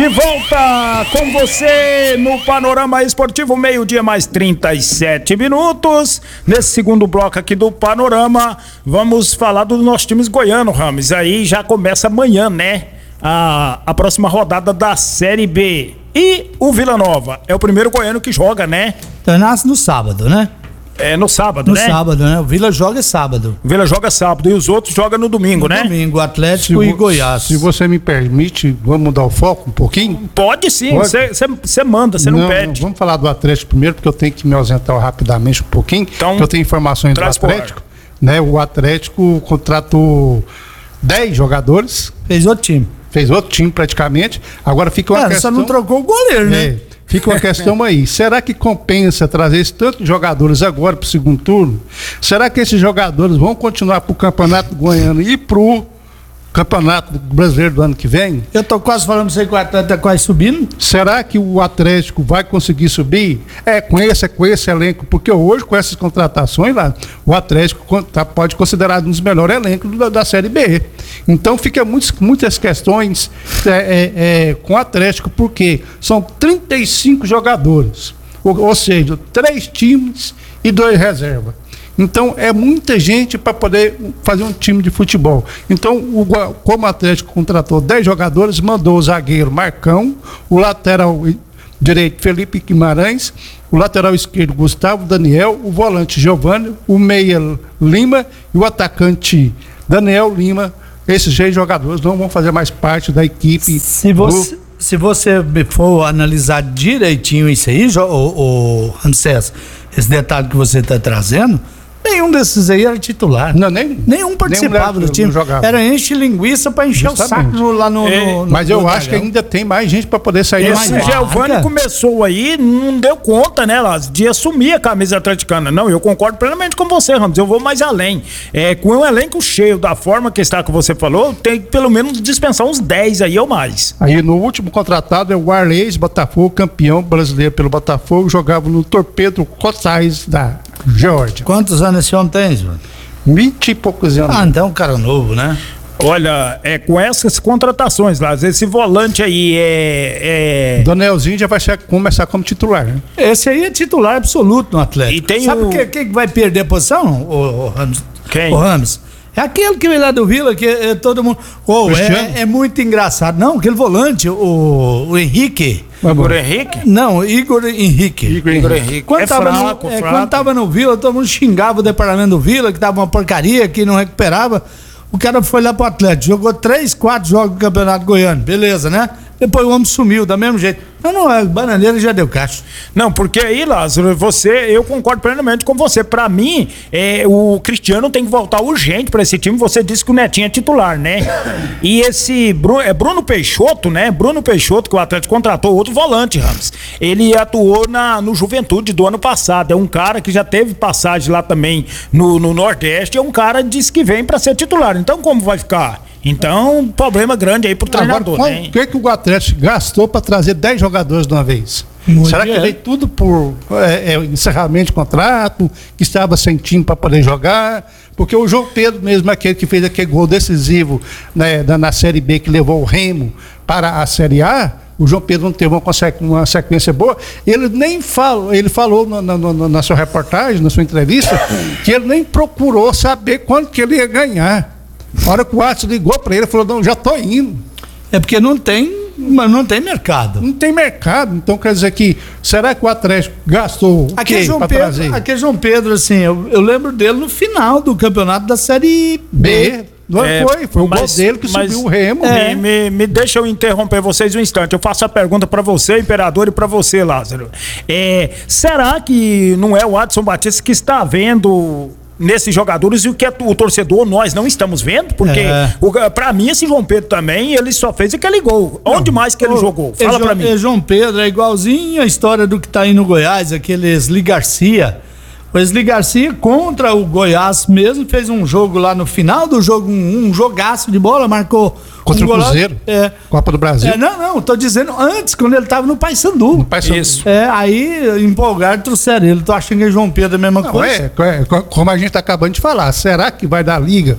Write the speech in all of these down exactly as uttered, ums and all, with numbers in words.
De volta com você no Panorama Esportivo, meio-dia mais trinta e sete minutos. Nesse segundo bloco aqui do Panorama, vamos falar dos nossos times goianos, Rames. Aí já começa amanhã, né? A, a próxima rodada da Série B. E o Vila Nova é o primeiro goiano que joga, né? Então nasce no sábado, né? É no sábado, no né? No sábado, né? O Vila joga sábado. O Vila joga sábado e os outros jogam no domingo, no né? Domingo, Atlético se e Goiás. Se você me permite, vamos mudar o foco um pouquinho? Pode sim, você manda, você não, não pede. Vamos falar do Atlético primeiro, porque eu tenho que me ausentar rapidamente um pouquinho, então, porque eu tenho informações do Atlético. Né? O Atlético contratou dez jogadores. Fez outro time. Fez outro time praticamente. Agora fica uma Cara, questão... só não trocou o goleiro, né? É. Fica uma questão aí, será que compensa trazer esse tanto de jogadores agora para o segundo turno? Será que esses jogadores vão continuar para o Campeonato Goiano e para o Campeonato Brasileiro do ano que vem? Eu tô quase falando pra você que o Atlético tá quase subindo. Será que o Atlético vai conseguir subir? É, com esse, é com esse elenco, porque hoje com essas contratações lá, o Atlético tá, pode considerar um dos melhores elencos da, da Série B. Então fica muitos, muitas questões é, é, é, com o Atlético, porque são trinta e cinco jogadores, ou, ou seja, três times e dois reservas. Então é muita gente para poder fazer um time de futebol. Então, o, como o Atlético contratou dez jogadores, mandou o zagueiro Marcão, o lateral direito Felipe Guimarães, o lateral esquerdo Gustavo Daniel, o volante Giovani, o meia Lima e o atacante Daniel Lima. Esses seis jogadores não vão fazer mais parte da equipe. Se você, do... se você for analisar direitinho isso aí, o, o Ramsés, esse detalhe que você está trazendo, nenhum desses aí era titular. Não, nem, Nenhum participava nenhum do time. Era enche linguiça para encher Justamente. o saco no, lá no, é, no, no Mas eu no acho que ainda tem mais gente para poder sair. Esse Giovani começou aí, não deu conta, né, Lázaro, de assumir a camisa atleticana. Não, eu concordo plenamente com você, Ramos. Eu vou mais além. É, com um elenco cheio da forma que está que você falou, tem que pelo menos dispensar uns dez aí ou mais. Aí no último contratado é o Arleis Botafogo, campeão brasileiro pelo Botafogo, jogava no Torpedo Cotais da Geórgia. Quantos anos esse homem tem, João? Vinte e poucos anos. Ah, então é um cara novo, né? Olha, é com essas contratações lá, esse volante aí é... é... Danielzinho já vai ser, começar como titular, né? Esse aí é titular absoluto no Atlético. E tem Sabe o... que, que vai perder a posição, o, o Ramos? Quem? O Ramos. É aquele que veio lá do Vila, que é, todo mundo... Oh, é, é muito engraçado. Não, aquele volante, o, o Henrique... Igor Henrique? Não, Igor Henrique. Igor, Igor Henrique. Quando, é tava fraco, no, é, quando tava no Vila, todo mundo xingava o departamento do Vila, que tava uma porcaria, que não recuperava. O cara foi lá pro Atlético, jogou três, quatro jogos do Campeonato Goiano, beleza, né? Depois o homem sumiu, do mesmo jeito. Não, não, a bananeira já deu caixa. Não, porque aí, Lázaro, você, eu concordo plenamente com você. Pra mim, é, o Cristiano tem que voltar urgente pra esse time. Você disse que o Netinho é titular, né? E esse Bruno, é Bruno Peixoto, né? Bruno Peixoto, que o Atlético contratou, outro volante, Ramos. Ele atuou na, no Juventude do ano passado. É um cara que já teve passagem lá também no, no Nordeste. É um cara que disse que vem pra ser titular. Então, como vai ficar? Então, problema grande aí pro treinador, agora, né? O que, que o Atlético gastou para trazer dez jogadores de uma vez? Muito Será que veio tudo por é, é, encerramento de contrato, que estava sem time para poder jogar? Porque o João Pedro mesmo, aquele que fez aquele gol decisivo, né, da, na Série B, que levou o Remo para a Série A, o João Pedro não teve uma, uma sequência boa. Ele nem falou, ele falou na, na, na, na sua reportagem, na sua entrevista, que ele nem procurou saber quanto que ele ia ganhar. A hora que o Watson ligou para ele, ele falou, não, já tô indo. É porque não tem, não tem mercado. Não tem mercado, então quer dizer que, será que o Atlético gastou o aquele quê João para Pedro, trazer? aquele João Pedro, assim, eu, eu lembro dele no final do campeonato da Série B. Não É, foi, foi o gol mas- dele que mas- subiu o Remo. Me, me, me deixa eu interromper vocês um instante. Eu faço a pergunta pra você, Imperador, e pra você, Lázaro. É, será que não é o Adson Batista que está vendo nesses jogadores e o que é o torcedor nós não estamos vendo? Porque É. o, pra mim esse João Pedro também, ele só fez aquele gol. Onde mais que ele Ô, jogou? é Fala Jo- pra mim. É João Pedro, é igualzinho a história do que tá aí no Goiás, aquele Esli Garcia. O Esli Garcia contra o Goiás mesmo, fez um jogo lá no final do jogo, um, um jogaço de bola, marcou Contra um o golaço. Cruzeiro, É. Copa do Brasil. É, não, não, tô dizendo antes, quando ele tava no Paysandu. No Paysandu. Isso. É, aí empolgaram e trouxeram ele. Tô achando que é João Pedro é a mesma Não, coisa. é, é, como a gente está acabando de falar, será que vai dar liga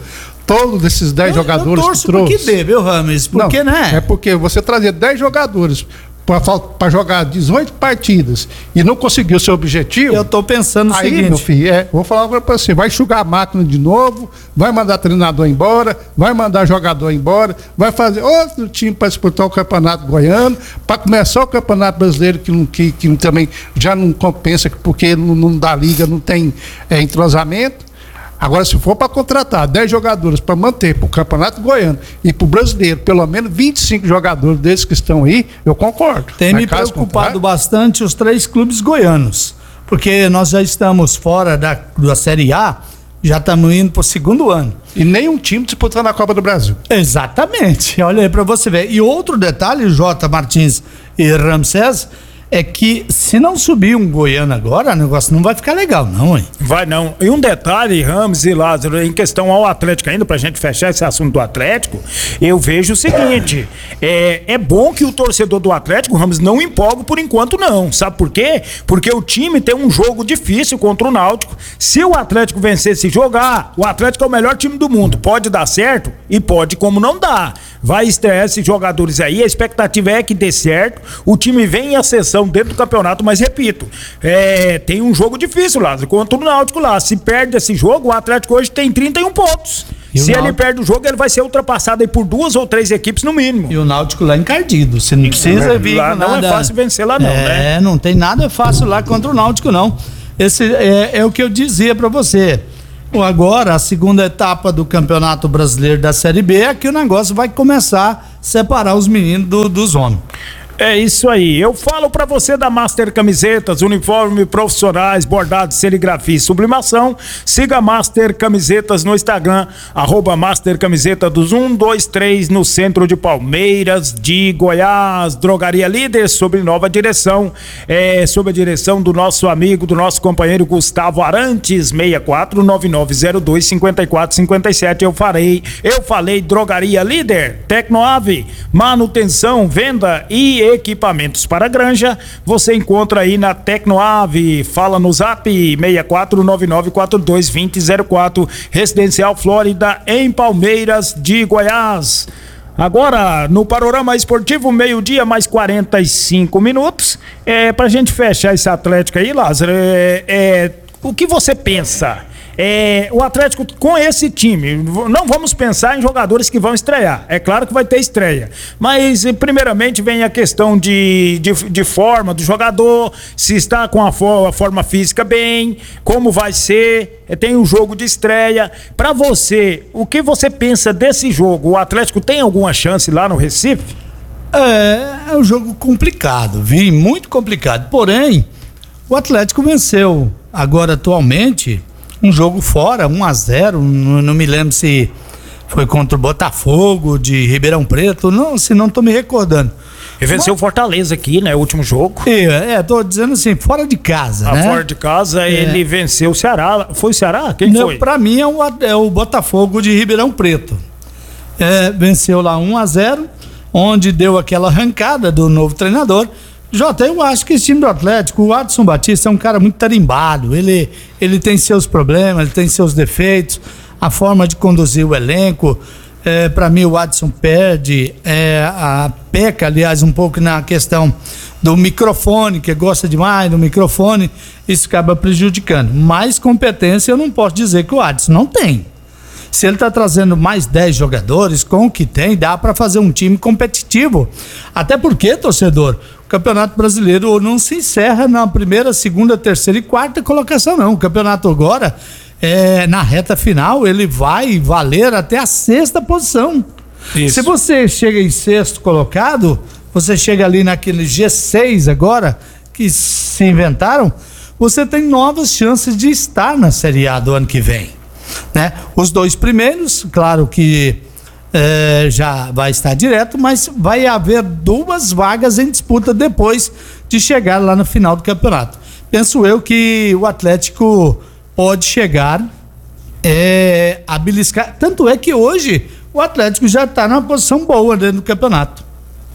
todos esses dez eu, jogadores eu torço que trouxe. Porque dê, viu, Rames? Porque, não, né? É porque você trazer dez jogadores para jogar dezoito partidas e não conseguir o seu objetivo. Eu tô pensando o aí, seguinte. meu filho, é, vou falar agora para você, vai enxugar a máquina de novo, vai mandar treinador embora, vai mandar jogador embora, vai fazer outro time para disputar o Campeonato Goiano, para começar o Campeonato Brasileiro que, não, que, que também já não compensa, porque não, não dá liga, não tem é, entrosamento. Agora, se for para contratar dez jogadores para manter para o Campeonato Goiano e para o Brasileiro, pelo menos vinte e cinco jogadores desses que estão aí, eu concordo. Tem me preocupado bastante os três clubes goianos, porque nós já estamos fora da, da Série A, já estamos indo para o segundo ano. E nenhum time disputando a Copa do Brasil. Exatamente, olha aí para você ver. E outro detalhe, J. Martins e Ramsés, é que se não subir um Goiano agora, o negócio não vai ficar legal, não, hein? Vai não. E um detalhe, Ramos e Lázaro, em questão ao Atlético ainda, pra gente fechar esse assunto do Atlético, eu vejo o seguinte, é, é bom que o torcedor do Atlético, Ramos, não empolgue por enquanto não, sabe por quê? Porque o time tem um jogo difícil contra o Náutico. Se o Atlético vencer se jogar, o Atlético é o melhor time do mundo, pode dar certo e pode como não dá. Vai estrear esses jogadores aí, a expectativa é que dê certo, o time vem em ascensão dentro do campeonato, mas repito, é, tem um jogo difícil, Lázaro, contra o Náutico lá. Se perde esse jogo, o Atlético hoje tem trinta e um pontos. E se ele perde o jogo, ele vai ser ultrapassado aí por duas ou três equipes no mínimo. E o Náutico lá encardido, você não precisa vir lá não nada. É fácil vencer lá não, é, né? É, não tem nada fácil lá contra o Náutico não. Esse é, é o que eu dizia pra você. Agora, a segunda etapa do Campeonato Brasileiro da Série B é que o negócio vai começar a separar os meninos do, dos homens. É isso aí, eu falo pra você da Master Camisetas, uniforme profissionais, bordados, serigrafia e sublimação. Siga Master Camisetas no Instagram, arroba Master Camiseta dos um, dois, três, no centro de Palmeiras de Goiás. Drogaria Líder, sob nova direção, é, sob a direção do nosso amigo, do nosso companheiro Gustavo Arantes, seis quatro nove nove zero dois cinco quatro cinco sete. Eu farei, eu falei Drogaria Líder, Tecnoave, manutenção, venda e equipamentos para granja, você encontra aí na Tecnoave. Fala no zap seis quatro nove nove quatro dois dois zero zero quatro, Residencial Flórida, em Palmeiras de Goiás. Agora, no Panorama Esportivo, meio-dia, mais quarenta e cinco minutos. É, pra gente fechar esse Atlético aí, Lázaro, é, é, o que você pensa? É, o Atlético com esse time, não vamos pensar em jogadores que vão estrear, é claro que vai ter estreia, mas primeiramente vem a questão de, de, de forma do jogador, se está com a, for, a forma física bem, como vai ser, tem um jogo de estreia. Pra você, o que você pensa desse jogo? O Atlético tem alguma chance lá no Recife? É, é um jogo complicado, vi, muito complicado, porém o Atlético venceu agora atualmente um jogo fora, um a zero, não, não me lembro se foi contra o Botafogo de Ribeirão Preto, não, se não tô me recordando. E venceu o Fortaleza aqui, né, o último jogo. É, é, tô dizendo assim, fora de casa, ah, né? Fora de casa, é. Ele venceu o Ceará, foi o Ceará? Quem não, foi? Pra mim é o, é o Botafogo de Ribeirão Preto. É, venceu lá um a zero, onde deu aquela arrancada do novo treinador. Jota, eu acho que esse time do Atlético, o Adson Batista é um cara muito tarimbado, ele, ele tem seus problemas, ele tem seus defeitos, a forma de conduzir o elenco, é, para mim o Adson perde, é, a peca, aliás, um pouco na questão do microfone, que gosta demais do microfone, isso acaba prejudicando. Mais competência eu não posso dizer que o Adson não tem. Se ele está trazendo mais dez jogadores, com o que tem, dá para fazer um time competitivo. Até porque, torcedor, o Campeonato Brasileiro não se encerra na primeira, segunda, terceira e quarta colocação, não. O campeonato agora, é, na reta final, ele vai valer até a sexta posição. Isso. Se você chega em sexto colocado, você chega ali naquele G seis agora, que se inventaram, você tem novas chances de estar na Série A do ano que vem. Né? Os dois primeiros, claro que é, já vai estar direto, mas vai haver duas vagas em disputa depois de chegar lá no final do campeonato. Penso eu que o Atlético pode chegar é, a beliscar, tanto é que hoje o Atlético já está numa posição boa dentro do campeonato.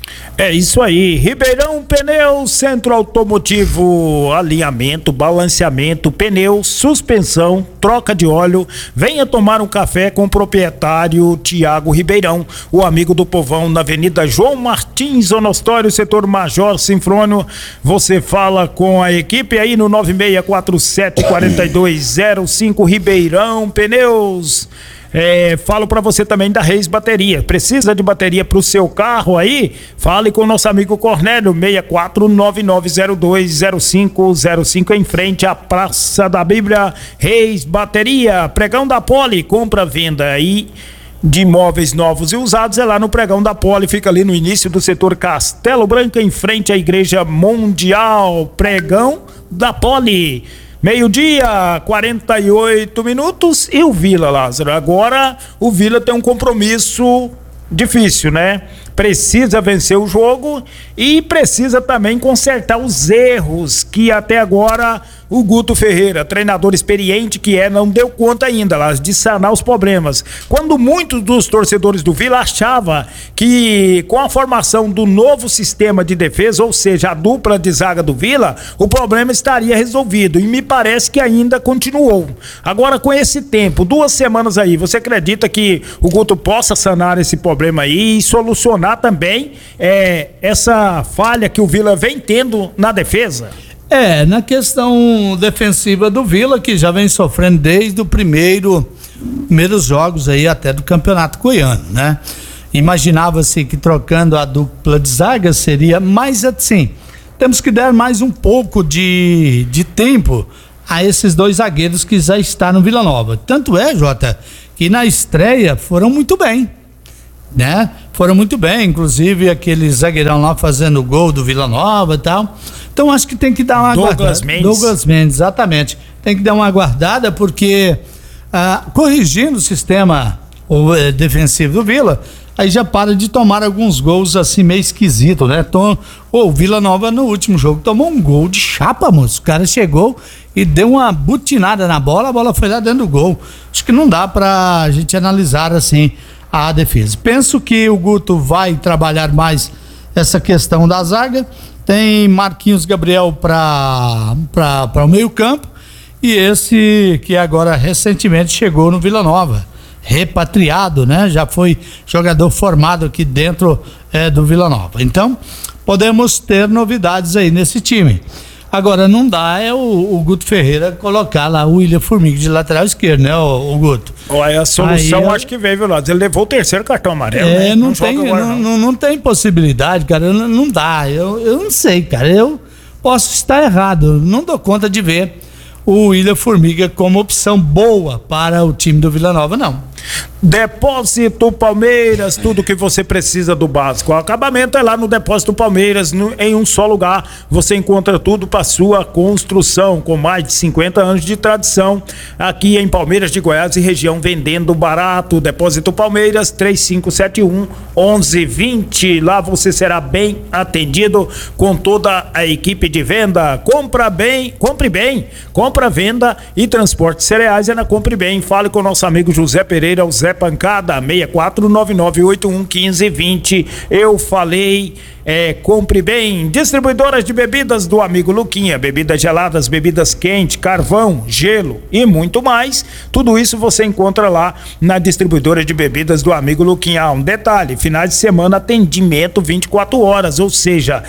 É isso aí, Ribeirão Pneus, centro automotivo, alinhamento, balanceamento, pneu, suspensão, troca de óleo. Venha tomar um café com o proprietário Tiago Ribeirão, o amigo do povão, na Avenida João Martins, Onostório, setor Major Sinfrônio. Você fala com a equipe aí no nove seis quatro sete quatro dois zero cinco, Ribeirão Pneus. É, falo para você também da Reis Bateria. Precisa de bateria para o seu carro aí? Fale com o nosso amigo Cornélio, seis quatro nove nove zero dois zero cinco zero cinco, em frente à Praça da Bíblia. Reis Bateria, Pregão da Poli, compra, venda aí de imóveis novos e usados é lá no Pregão da Poli, fica ali no início do setor Castelo Branco, em frente à Igreja Mundial. Pregão da Poli. Meio-dia, quarenta e oito minutos, e o Vila, Lázaro. Agora o Vila tem um compromisso difícil, né? Precisa vencer o jogo e precisa também consertar os erros que até agora o Guto Ferreira, treinador experiente que é, não deu conta ainda lá de sanar os problemas. Quando muitos dos torcedores do Vila achavam que com a formação do novo sistema de defesa, ou seja, a dupla de zaga do Vila, o problema estaria resolvido, e me parece que ainda continuou. Agora, com esse tempo, duas semanas aí, você acredita que o Guto possa sanar esse problema aí e solucionar também é, essa falha que o Vila vem tendo na defesa? É, na questão defensiva do Vila, que já vem sofrendo desde o primeiro primeiros jogos aí até do Campeonato Goiano, né? Imaginava-se que trocando a dupla de zaga seria mais assim. Temos que dar mais um pouco de, de tempo a esses dois zagueiros que já estão no Vila Nova. Tanto é, Jota, que na estreia foram muito bem, né? Foram muito bem, inclusive aquele zagueirão lá fazendo o gol do Vila Nova e tal. Então acho que tem que dar uma Douglas aguardada. Mendes. Douglas Mendes, exatamente. Tem que dar uma aguardada porque ah, corrigindo o sistema o, eh, defensivo do Vila, aí já para de tomar alguns gols assim meio esquisito, né? Tom, oh, o Vila Nova no último jogo tomou um gol de chapa, moço. O cara chegou e deu uma butinada na bola, a bola foi lá dentro do gol. Acho que não dá pra gente analisar assim a defesa. Penso que o Guto vai trabalhar mais essa questão da zaga. Tem Marquinhos Gabriel para para o meio-campo e esse que agora recentemente chegou no Vila Nova, repatriado, né? Já foi jogador formado aqui dentro é, do Vila Nova. Então, podemos ter novidades aí nesse time. Agora, não dá é o, o Guto Ferreira colocar lá o William Formiga de lateral esquerdo, né, o, o Guto? Olha, a solução aí, acho que veio, viu, Lázaro? Ele levou o terceiro cartão amarelo, É, né? não, Não tem, joga agora, não, não. não, não tem possibilidade, cara, não, não dá, eu, eu não sei, cara, eu posso estar errado, não dou conta de ver o William Formiga como opção boa para o time do Vila Nova, não. Depósito Palmeiras, tudo que você precisa do básico. O acabamento é lá no Depósito Palmeiras, no, em um só lugar. Você encontra tudo para sua construção, com mais de cinquenta anos de tradição aqui em Palmeiras de Goiás e região, vendendo barato. Depósito Palmeiras, três cinco sete um, um um dois zero. Lá você será bem atendido com toda a equipe de venda. Compra bem, compre bem, compra, venda e transporte cereais é na Compre Bem. Fale com o nosso amigo José Pereira, o Zé Pancada, seis quatro nove nove oito um um cinco dois zero. Eu falei, é, Compre Bem. Distribuidoras de bebidas do amigo Luquinha, bebidas geladas, bebidas quentes, carvão, gelo e muito mais. Tudo isso você encontra lá na distribuidora de bebidas do amigo Luquinha. Ah, um detalhe, finais de semana atendimento vinte e quatro horas, ou seja,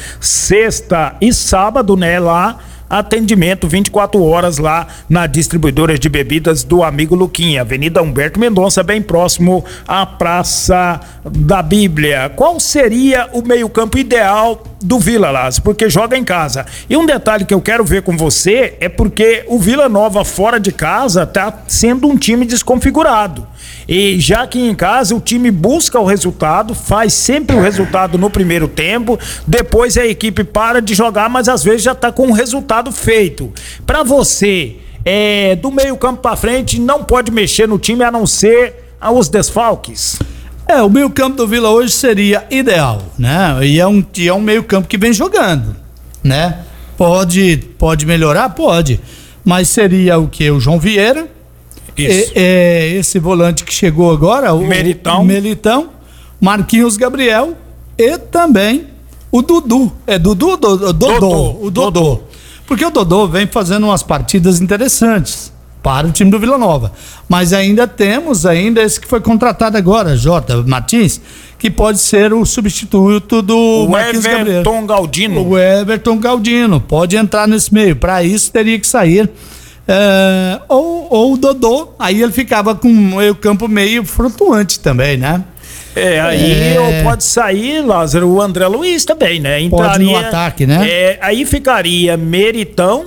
sexta e sábado, né, lá atendimento vinte e quatro horas lá na distribuidora de bebidas do amigo Luquinha, Avenida Humberto Mendonça, bem próximo à Praça da Bíblia. Qual seria o meio-campo ideal do Vila, Lázaro? Porque joga em casa. E um detalhe que eu quero ver com você é porque o Vila Nova fora de casa tá sendo um time desconfigurado. E já que em casa o time busca o resultado, faz sempre o resultado no primeiro tempo, depois a equipe para de jogar, mas às vezes já tá com o resultado feito. Para você, é, do meio campo para frente, não pode mexer no time a não ser os desfalques? É, o meio campo do Vila hoje seria ideal, né? E é um, e é um meio campo que vem jogando, né? Pode, pode melhorar? Pode. Mas seria o que? O João Vieira. Isso. É, é esse volante que chegou agora, o Meritão. Meritão, Marquinhos Gabriel e também o Dudu. É Dudu ou Dodô? Dodô. Dodô. O Dodô. Porque o Dodô vem fazendo umas partidas interessantes para o time do Vila Nova. Mas ainda temos ainda esse que foi contratado agora, Jota Martins, que pode ser o substituto do O Marquinhos Gabriel. Everton Galdino. O Everton Galdino pode entrar nesse meio. Para isso teria que sair é, ou, ou o Dodô. Aí ele ficava com o campo meio flutuante também, né? É, aí É. pode sair, Lázaro, o André Luiz também, né? Pode no ataque, né? É, aí ficaria Meritão,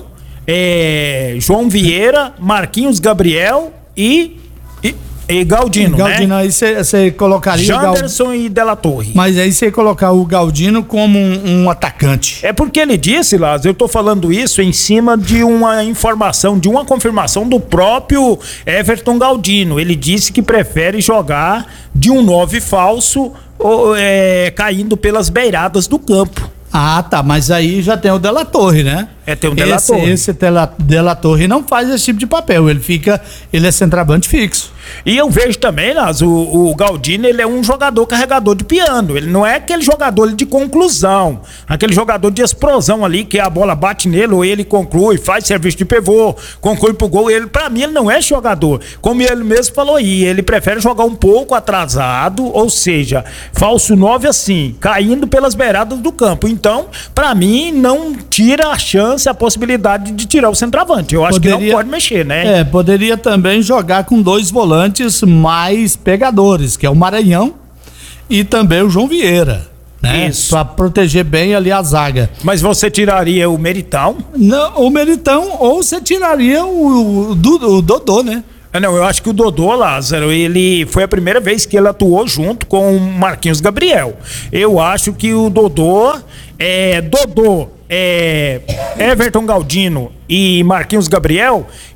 é, João Vieira, Marquinhos Gabriel e, e, e Galdino, Galdino, né? aí você colocaria o Galdino. Janderson e Della Torre. Mas aí você colocar o Galdino como um, um atacante. É porque ele disse, Lázaro, eu tô falando isso em cima de uma informação, de uma confirmação do próprio Everton Galdino. Ele disse que prefere jogar de um nove falso, ou, é, caindo pelas beiradas do campo. Ah, tá, mas aí já tem o Della Torre, né? É, tem o Della esse, Torre. Esse Della, Della Torre não faz esse tipo de papel, ele fica, ele é centroavante fixo. E eu vejo também, Lázaro, o, o Galdino, ele é um jogador carregador de piano. Ele não é aquele jogador de conclusão, aquele jogador de explosão ali, que a bola bate nele, ou ele conclui, faz serviço de pivô, conclui pro gol. Ele, pra mim, ele não é jogador. Como ele mesmo falou aí, ele prefere jogar um pouco atrasado, ou seja, falso nove assim, caindo pelas beiradas do campo. Então, pra mim, não tira a chance, a possibilidade de tirar o centroavante. Eu acho que não pode mexer, né? É, poderia também jogar com dois volantes mais pegadores, que é o Maranhão e também o João Vieira, né? Isso. Pra proteger bem ali a zaga. Mas você tiraria o Meritão? Não, o Meritão, ou você tiraria o, o, Dudu- o Dodô, né? Ah, não, eu acho que o Dodô, Lázaro, ele foi a primeira vez que ele atuou junto com o Marquinhos Gabriel. Eu acho que o Dodô, é, Dodô, é, Everton Galdino e Marquinhos Gabriel,